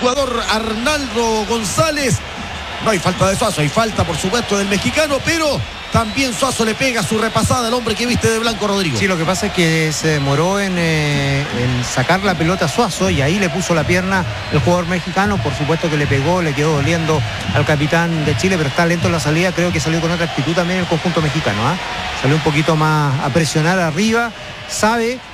jugador Arnaldo González. No hay falta de Suazo, hay falta por supuesto del mexicano, pero también Suazo le pega su repasada al hombre que viste de blanco, Rodrigo. Sí, lo que pasa es que se demoró en sacar la pelota a Suazo y ahí le puso la pierna el jugador mexicano. Por supuesto que le pegó, le quedó doliendo al capitán de Chile, pero está lento en la salida. Creo que salió con otra actitud también el conjunto mexicano, ¿eh? Salió un poquito más a presionar arriba, sabe